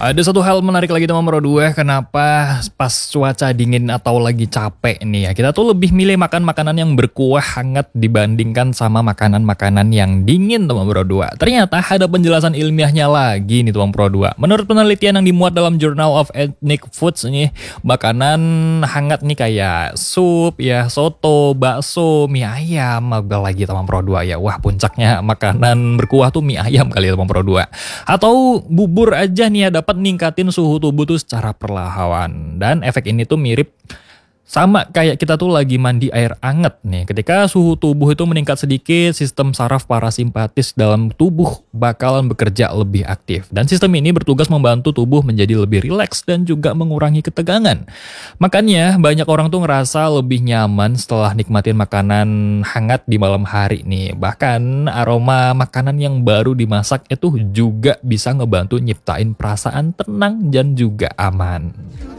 Ada satu hal menarik lagi teman Bro 2, kenapa pas cuaca dingin atau lagi capek nih ya, kita tuh lebih milih makan makanan yang berkuah hangat dibandingkan sama makanan-makanan yang dingin teman Bro 2. Ternyata ada penjelasan ilmiahnya lagi nih teman Bro 2. Menurut penelitian yang dimuat dalam Journal of Ethnic Foods nih, makanan hangat nih kayak sup ya, soto, bakso, mie ayam, apalagi teman Bro 2 ya. Wah, puncaknya makanan berkuah tuh mie ayam kali ya teman Bro 2. Atau bubur aja nih ya, dapat ningkatin suhu tubuh tuh secara perlahan. Dan efek ini tuh mirip sama kayak kita tuh lagi mandi air anget nih. Ketika suhu tubuh itu meningkat sedikit, sistem saraf parasimpatis dalam tubuh bakalan bekerja lebih aktif. Dan sistem ini bertugas membantu tubuh menjadi lebih rileks dan juga mengurangi ketegangan. Makanya banyak orang tuh ngerasa lebih nyaman setelah nikmatin makanan hangat di malam hari nih. Bahkan aroma makanan yang baru dimasak itu juga bisa ngebantu nyiptain perasaan tenang dan juga aman.